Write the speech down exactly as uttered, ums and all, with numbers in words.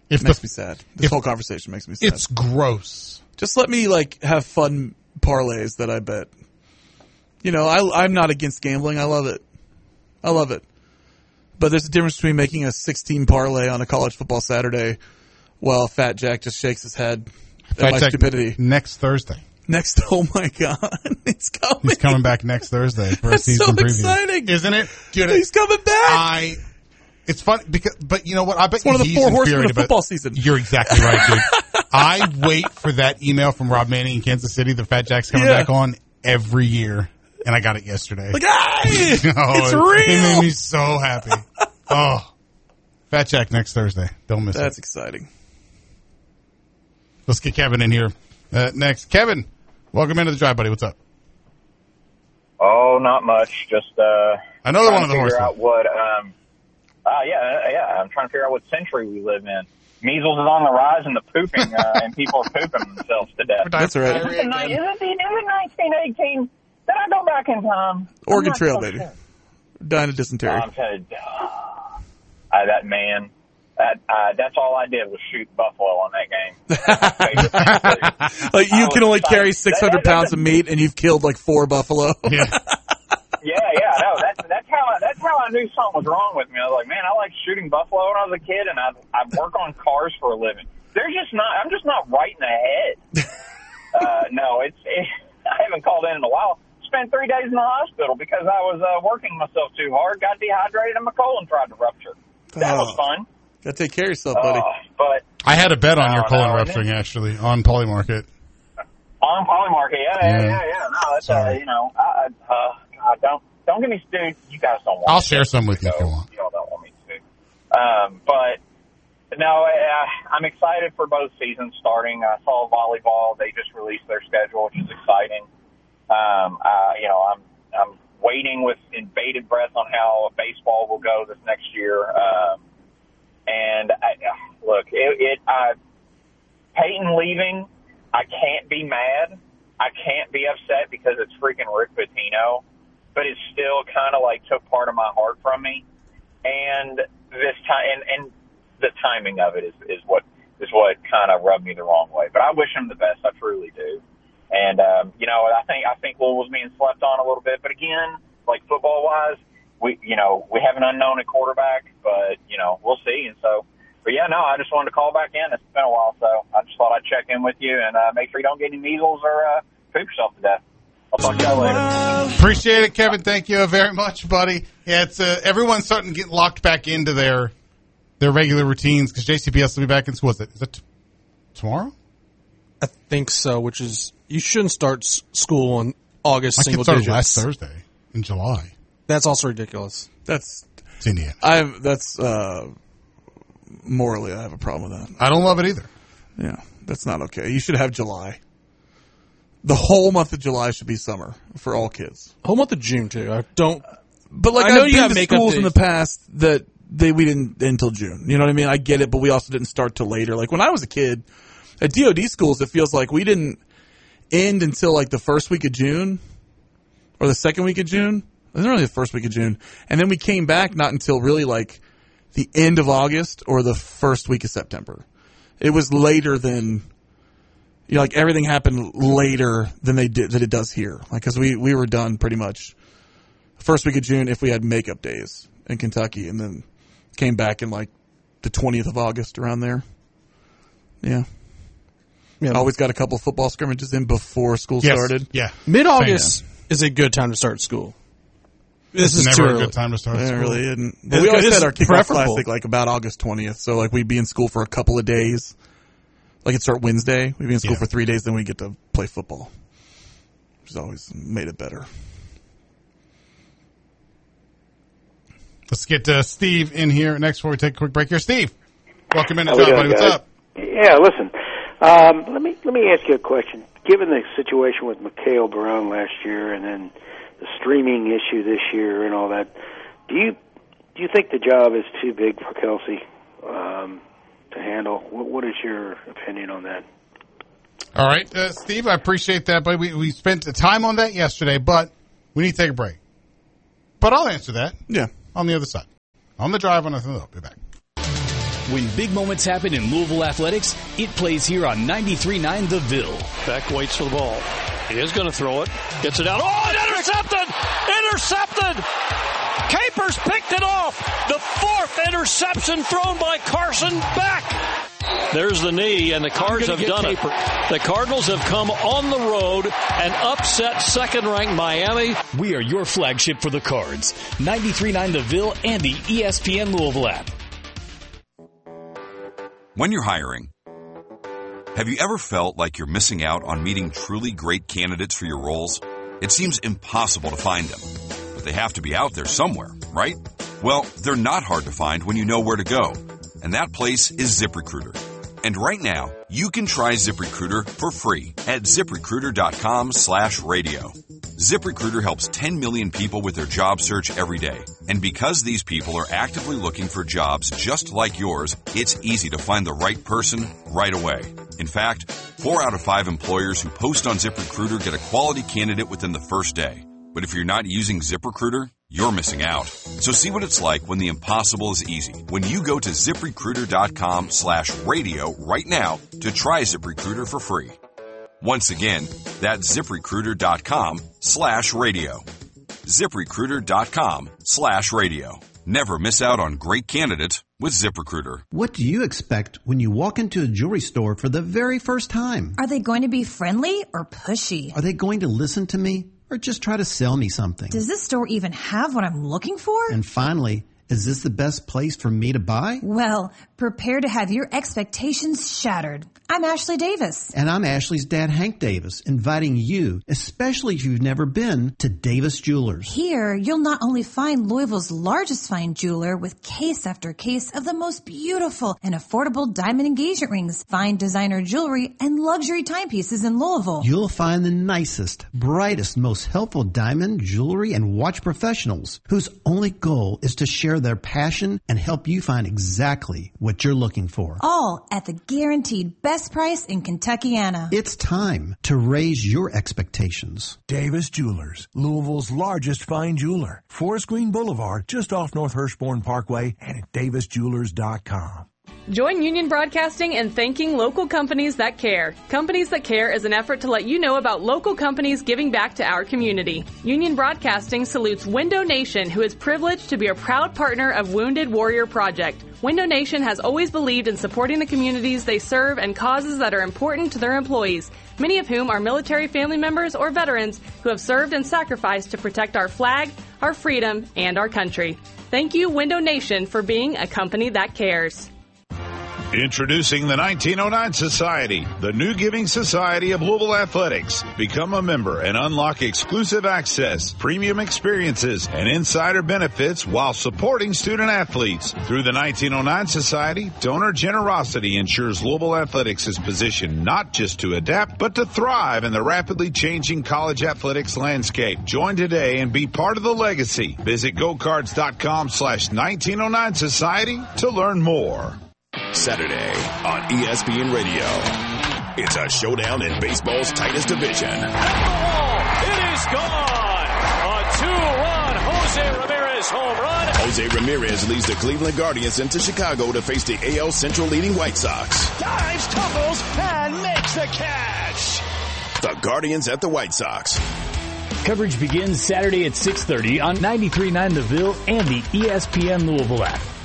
If makes the, me sad. This if, whole conversation makes me sad. It's gross. Just let me like have fun parlays that I bet. You know, I, I'm not against gambling. I love it. I love it. But there's a difference between making a sixteen parlay on a college football Saturday while Fat Jack just shakes his head at Fat my Jack stupidity. Next Thursday. Next, oh my God, he's coming. He's coming back next Thursday for a That's season so preview. exciting, isn't it? Dude, he's coming back. I. It's fun because, but you know what? I bet it's one of the he's four horsemen of about, football season. You're exactly right, dude. I wait for that email from Rob Manning in Kansas City. The Fat Jack's coming yeah. back on every year, and I got it yesterday. Like, hey, oh, it's real. It made me so happy. Oh, Fat Jack next Thursday. Don't miss That's it. That's exciting. Let's get Kevin in here uh, next. Kevin, welcome into the drive, buddy. What's up? Oh, not much. Just uh, another one of the figure horses. out what. Um, uh, yeah, yeah. I'm trying to figure out what century we live in. Measles is on the rise, and the pooping, uh, and people are pooping themselves to death. That's right. Is it, the, is, it the, is it nineteen eighteen? Did I go back in time? Oregon Trail, so baby. Sure. Dying of dysentery. I'm telling you, uh, that man. That uh, that's all I did was shoot buffalo on that game. Like you can only carry six hundred pounds of meat, and you've killed like four buffalo. Yeah, yeah, yeah. No, that's that's how I, that's how I knew something was wrong with me. I was like, man, I like shooting buffalo when I was a kid, and I I work on cars for a living. They're just not. I'm just not right in the head. uh, no, it's. It, I haven't called in in a while. Spent three days in the hospital because I was uh, working myself too hard. Got dehydrated, and my colon tried to rupture. That oh. was fun. Gotta take care of yourself, buddy. Uh, but I had a bet on uh, your colon no, rupturing, actually, on Polymarket. On Polymarket, yeah, yeah, Yeah. yeah, yeah. No, that's, uh, you know, I, uh, God, don't, don't get me, dude, you guys don't want I'll me share to, some with you so if you want. Y'all don't want me to. Um, but, no, uh, I'm excited for both seasons starting. I saw volleyball. They just released their schedule, which is exciting. Um, uh, you know, I'm, I'm waiting with bated breath on how baseball will go this next year. Um, And I, look, it, it uh, Peyton leaving, I can't be mad. I can't be upset because it's freaking Rick Pitino, but it still kind of like took part of my heart from me. And this time, and, and the timing of it is, is what is what kind of rubbed me the wrong way. But I wish him the best. I truly do. And um, you know, I think I think Louisville's being slept on a little bit. But again, like football wise. We, you know, we have an unknown at quarterback, but, you know, we'll see. And so, but yeah, no, I just wanted to call back in. It's been a while, so I just thought I'd check in with you and uh, make sure you don't get any measles or uh, poop yourself to death. I'll talk to y'all later. Appreciate it, Kevin. Thank you very much, buddy. Yeah, it's uh, everyone's starting to get locked back into their their regular routines because J C P S will be back in school. Is it, is it t- tomorrow? I think so, which is, you shouldn't start s- school on August My single kid started digits. last Thursday in July. That's also ridiculous. That's it's Indiana. I'm that's uh, morally I have a problem with that. I don't love it either. Yeah, that's not okay. You should have July. The whole month of July should be summer for all kids. Whole month of June too. I don't. But like I know I've you been have to makeup schools in days. the past that they we didn't until June. You know what I mean? I get it, but we also didn't start till later. Like when I was a kid at D O D schools, it feels like we didn't end until like the first week of June or the second week of June. It was really the first week of June. And then we came back not until really like the end of August or the first week of September. It was later than, you know, like everything happened later than they did, than it does here. Like, cause we, we were done pretty much first week of June if we had makeup days in Kentucky and then came back in like the twentieth of August around there. Yeah. Yeah. Always got a couple of football scrimmages in before school Yes. started. Yeah. Mid-August is a good time to start school. This It's is never too a early. good time to start Yeah, it school. really isn't. But It's we always good. had our It's kickoff preferable. classic like about August twentieth. So like we'd be in school for a couple of days. Like it'd start Wednesday. We'd be in school Yeah. for three days, then we get to play football. Which has always made it better. Let's get uh, Steve in here next before we take a quick break here. Steve, welcome in. How It's we up, buddy. doing, What's guys? up? Yeah, listen. Um, let me let me ask you a question. Given the situation with Mikhail Brown last year, and then the streaming issue this year, and all that, do you do you think the job is too big for Kelsey um, to handle? What, what is your opinion on that? All right, uh, Steve, I appreciate that, but we we spent the time on that yesterday, but we need to take a break. But I'll answer that Yeah. on the other side. On the drive, on the I'll be back. When big moments happen in Louisville athletics, it plays here on ninety-three point nine The Ville. Beck waits for the ball. He is going to throw it. Gets it out. Oh, intercepted! Intercepted! Capers picked it off. The fourth interception thrown by Carson Beck. There's the knee, and the Cards have done Caper. it. The Cardinals have come on the road and upset second-ranked Miami. We are your flagship for the Cards. ninety-three point nine The Ville and the E S P N Louisville app. When you're hiring, have you ever felt like you're missing out on meeting truly great candidates for your roles? It seems impossible to find them, but they have to be out there somewhere, right? Well, they're not hard to find when you know where to go, and that place is ZipRecruiter. And right now, you can try ZipRecruiter for free at ZipRecruiter.com slash radio. ZipRecruiter helps ten million people with their job search every day. And because these people are actively looking for jobs just like yours, it's easy to find the right person right away. In fact, four out of five employers who post on ZipRecruiter get a quality candidate within the first day. But if you're not using ZipRecruiter, you're missing out. So see what it's like when the impossible is easy. When you go to ZipRecruiter.com slash radio right now to try ZipRecruiter for free. Once again, that's ZipRecruiter.com slash radio. ZipRecruiter.com slash radio. Never miss out on great candidates with ZipRecruiter. What do you expect when you walk into a jewelry store for the very first time? Are they going to be friendly or pushy? Are they going to listen to me or just try to sell me something? Does this store even have what I'm looking for? And finally, is this the best place for me to buy? Well, prepare to have your expectations shattered. I'm Ashley Davis. And I'm Ashley's dad, Hank Davis, inviting you, especially if you've never been, to Davis Jewelers. Here, you'll not only find Louisville's largest fine jeweler with case after case of the most beautiful and affordable diamond engagement rings, fine designer jewelry, and luxury timepieces in Louisville. You'll find the nicest, brightest, most helpful diamond, jewelry, and watch professionals whose only goal is to share their passion and help you find exactly what you're looking for. All at the guaranteed best price in Kentuckiana. It's time to raise your expectations. Davis Jewelers, Louisville's largest fine jeweler. Forest Green Boulevard, just off North Hirschborn Parkway, and at davis jewelers dot com. Join Union Broadcasting in thanking local companies that care. Companies That Care is an effort to let you know about local companies giving back to our community. Union Broadcasting salutes Window Nation, who is privileged to be a proud partner of Wounded Warrior Project. Window Nation has always believed in supporting the communities they serve and causes that are important to their employees, many of whom are military family members or veterans who have served and sacrificed to protect our flag, our freedom, and our country. Thank you, Window Nation, for being a company that cares. Introducing the nineteen oh nine Society, the new giving society of Louisville Athletics. Become a member and unlock exclusive access, premium experiences, and insider benefits while supporting student athletes. Through the nineteen oh nine Society, donor generosity ensures Louisville Athletics is positioned not just to adapt, but to thrive in the rapidly changing college athletics landscape. Join today and be part of the legacy. Visit gocards.com slash 1909 Society to learn more. Saturday on E S P N Radio. It's a showdown in baseball's tightest division. At the wall, it is gone. A two-run Jose Ramirez home run. Jose Ramirez leads the Cleveland Guardians into Chicago to face the A L Central leading White Sox. Dives, tumbles, and makes the catch. The Guardians at the White Sox. Coverage begins Saturday at six thirty on ninety-three point nine The Ville and the E S P N Louisville app.